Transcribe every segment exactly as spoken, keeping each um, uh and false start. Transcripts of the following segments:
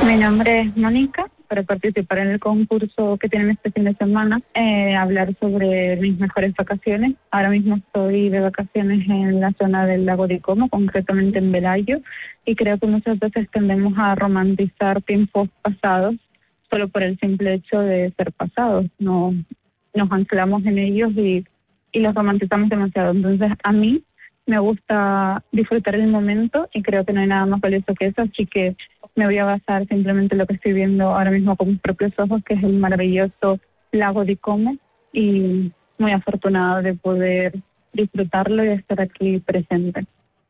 Mi nombre es Mónica, para participar en el concurso que tienen este fin de semana, eh, hablar sobre mis mejores vacaciones. Ahora mismo estoy de vacaciones en la zona del lago de Como, concretamente en Velayo, y creo que muchas veces tendemos a romantizar tiempos pasados solo por el simple hecho de ser pasados. No, nos anclamos en ellos y, y los romantizamos demasiado. Entonces, a mí me gusta disfrutar el momento y creo que no hay nada más valioso que eso, así que me voy a basar simplemente en lo que estoy viendo ahora mismo con mis propios ojos, que es el maravilloso lago de Como, y muy afortunada de poder disfrutarlo y estar aquí presente.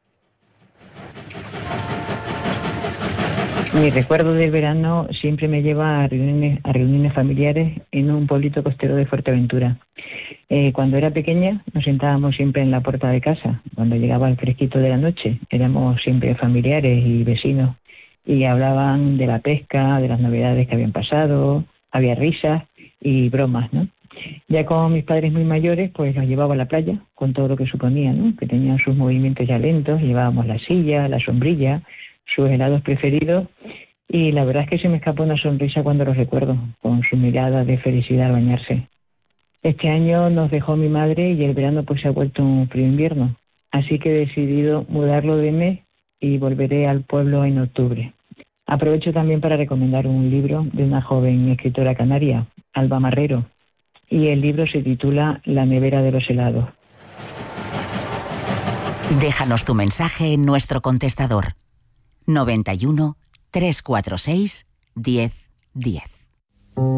Mi recuerdo del verano siempre me lleva a reuniones, a reuniones familiares en un pueblito costero de Fuerteventura. Eh, cuando era pequeña nos sentábamos siempre en la puerta de casa. Cuando llegaba el fresquito de la noche éramos siempre familiares y vecinos y hablaban de la pesca, de las novedades que habían pasado, había risas y bromas, ¿no? Ya con mis padres muy mayores, pues los llevaba a la playa con todo lo que suponía, ¿no? Que tenían sus movimientos ya lentos, llevábamos la silla, la sombrilla, sus helados preferidos, y la verdad es que se me escapa una sonrisa cuando los recuerdo, con su mirada de felicidad al bañarse. Este año nos dejó mi madre y el verano pues se ha vuelto un frío invierno, así que he decidido mudarlo de mes y volveré al pueblo en octubre. Aprovecho también para recomendar un libro de una joven escritora canaria, Alba Marrero, y el libro se titula La nevera de los helados. Déjanos tu mensaje en nuestro contestador noventa y uno, trescientos cuarenta y seis, diez, diez.